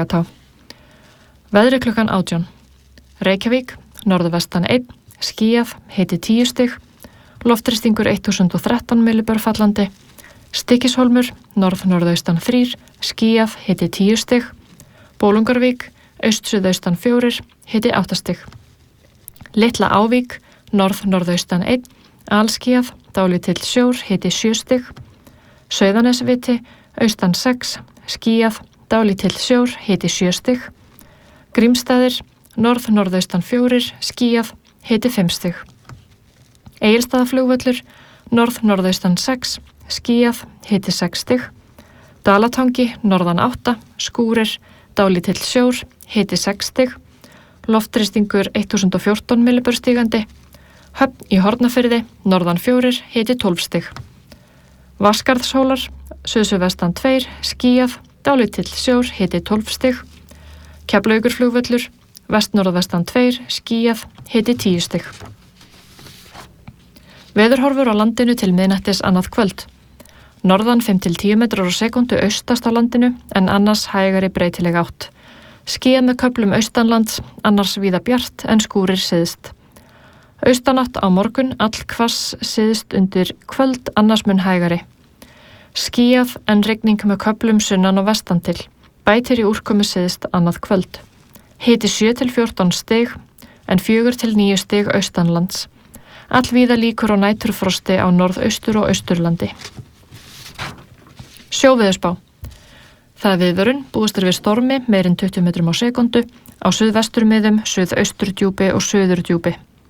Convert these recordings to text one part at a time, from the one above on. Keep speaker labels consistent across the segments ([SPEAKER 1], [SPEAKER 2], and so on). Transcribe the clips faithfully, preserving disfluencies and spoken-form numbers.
[SPEAKER 1] Lagatá. Veðri klukkan átján. Reykjavík, norðvestan einn, skýjað, hiti tíu stig, loftþrýstingur þúsund og þrettán millibör fallandi, Stykkishólmur, norð-norðaustan þrír, skýjað, hiti tíu stig, Bólungarvík, aust-suðaustan fjórir, hiti átta stig. Litla Ávík, norð-norðaustan einn, alskýjað, dálítill sjór, hiti sjö stig, Sauðanesviti, austan sex, skýjað, dálítill sjór, hiti sjö stig, Grímsstaðir, norð-norðaustan fjórir, skýjað, hiti fimm stig. Egilsstaðaflugvöllur, norð-norðaustan sex, skýjað, hiti sex stig, Dalatangi, norðan átta, skúrir, dálítill sjór, hiti sex stig, loftþrýstingur þúsund og fjórtán millibör stigandi, Höfn í Hornafirði, norðan fjórir, hiti tólf stig. Vatnsgarðshólar, suðsuðvestan tveir, skýjað, dálítill sjór, hiti tólf stig, Keflavíkurflugvöllur, vest-norðvestan tveir, skýjað, hiti tíu stig. Veðurhorfur á landinu til miðnættis annað kvöld. Norðan fimm til tíu metrar á sekúndu austast á landinu en annars hægari breytileg átt. Skýjað með köflum austanlands, annars víða bjart en skúrir syðst. Austanátt á morgun, all hvass syðst undir kvöld, annars mun hægari. Skýjað en rigning með köflum sunnan og vestan til. Bætir í úrkomu syðst annað kvöld. Hiti sjö til fjórtán stig en fjögur til níu stig austanlands. Allvíða líkur á næturfrosti á norðaustur og austurlandi. Sjóveðurspá. Það er viðvörun, búist er við stormi meirinn tuttugu metrum á sekúndu á suðvesturmiðum, suðausturdjúpi og suðurdjúpi.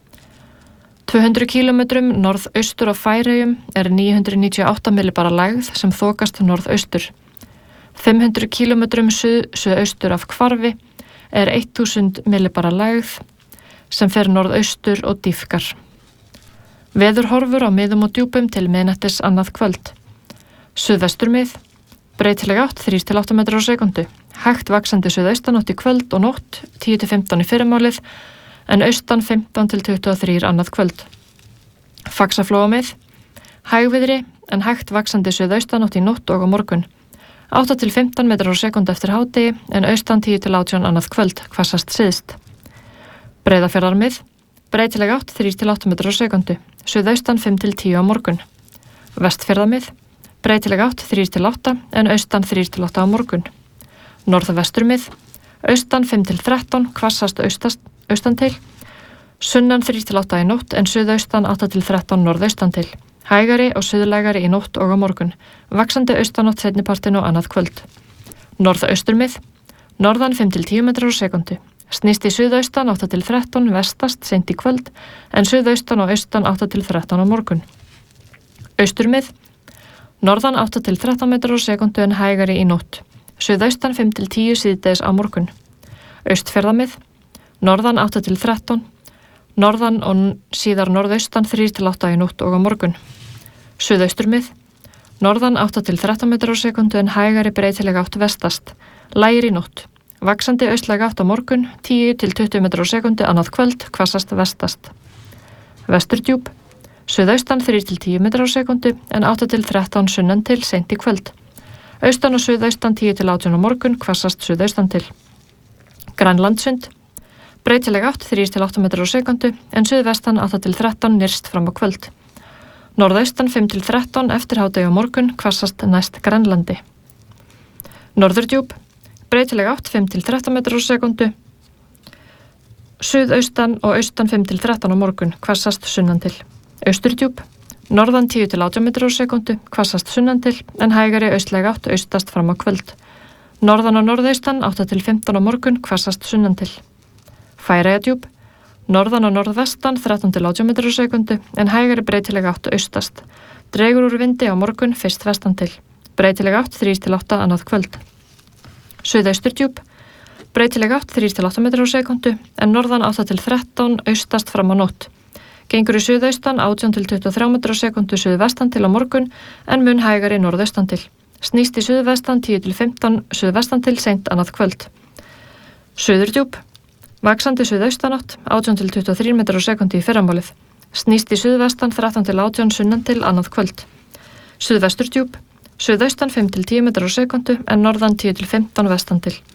[SPEAKER 1] tvö hundruð kílómetrum norðaustur á Færeyjum er níu hundruð níutíu og átta millibara lægð sem þokast norðaustur. fimm hundruð kílómetrum suð-suðaustur af Hvarfi er þúsund millibara lægð sem fer norðaustur og dýpkar. Veðurhorfur á miðum og djúpum til miðnættis annað kvöld. Suðvesturmið, breytileg átt þrír til átta metrar á sekúndu. Hægt vaxandi suðaustanátt í kvöld og nótt tíu til fimmtán í fyrramálið en austan fimmtán til tuttugu og þrír annað kvöld. Faxaflóamið, hægviðri en hægt vaxandi suðaustanátt í nótt og á morgun. átta til fimmtán metrar á sekúndu eftir hádegi en austan tíu til átján annað kvöld, hvassast syðst. Breiðafjarðarmið, breytileg átt þrír til átta metrar á sekúndu, suðaustan fimm til tíu á morgun. Vestfjarðarmið, breytileg átt þrír til átta en austan þrír til átta á morgun. Norðvesturmið, austan fimm til þrettán, hvassast austast, austan til, sunnan þrír til átta í nótt en suðaustan átta til þrettán norðaustan til. Hægari og suðlægari í nótt og á morgun, vaxandi austanátt seinnipartin og annað kvöld. Norðausturmið, norðan fimm til tíu metrar á sekúndu, snýst í suðaustan átta til þrettán vestast seint í kvöld en suðaustan og austan átta til þrettán á morgun. Austurmið, norðan átta til þrettán metrar á sekúndu en hægari í nótt, suðaustan fimm til tíu síðdegis á morgun. Austfjarðamið, norðan átta til þrettán, norðan og síðar norðaustan þrír til átta í nótt og á morgun. Suðausturmið, norðan átta til þrettán metrar á sekúndu en hægari breytileg átt vestast, lægir í nótt, vaxandi austlæg átt á morgun, tíu til tuttugu metrar á sekúndu annað kvöld, hvassast vestast. Vesturdjúp, suðaustan þrír til tíu metrar á sekúndu en átta til þrettán sunnan til seint í kvöld. Austan og suðaustan tíu til átján á morgun, hvassast suðaustan til. Grænlandsund, breytileg átt þrír til átta metrar á sekúndu en suðvestan átta til þrettán nyrst fram á kvöld. Norðaustan fimm til þrettán eftir hádegi á morgun, hvassast næst Grænlandi. Norðurdjúp, breytileg átt fimm til þrettán metrar á sekúndu, suðaustan og austan fimm til þrettán á morgun, hvassast sunnan til. Austurdjúp, norðan tíu til átján metrar á sekúndu, hvassast sunnan til en hægari austlæg átt austast fram á kvöld. Norðan og norðaustan átta til fimmtán á morgun, hvassast sunnan til. Færeyjadjúp, norðan og norðvestan þrettán til átján metrar á sekúndu en hægari breytileg átt austast. Dregur úr vindi á morgun fyrst vestan til. Breytileg átt þrír til átta annað kvöld. Suðausturdjúp, breytileg átt þrír til átta metrar á sekúndu en norðan átta til þrettán austast fram á nótt. Gengur í suðaustan átján til tuttugu og þrjár metrar á sekúndu suðvestan til á morgun en mun hægari norðaustan til. Snýst í suðvestan tíu til fimmtán suðvestan til seint annað kvöld. Suðurdjúp, vaxandi suðaustanátt átján til tuttugu og þrjár metrar á sekúndu í fyrramálið. Snýst í suðvestan þrettán til átján sunnan til annað kvöld. Suðvesturdjúp, suðaustan fimm til tíu metrar á sekúndu en norðan tíu til fimmtán vestan til.